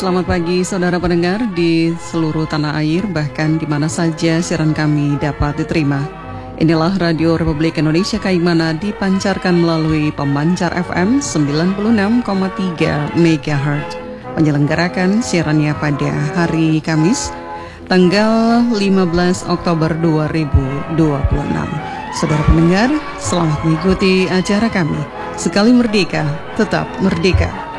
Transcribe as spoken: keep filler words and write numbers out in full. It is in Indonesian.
selamat pagi saudara pendengar di seluruh tanah air, bahkan di mana saja siaran kami dapat diterima. Inilah Radio Republik Indonesia Kaimana dipancarkan melalui pemancar F M sembilan puluh enam koma tiga megahertz. Menyelenggarakan siarannya pada hari Kamis, tanggal lima belas Oktober dua ribu dua puluh enam. Saudara pendengar, selamat mengikuti acara kami. Sekali merdeka, tetap merdeka.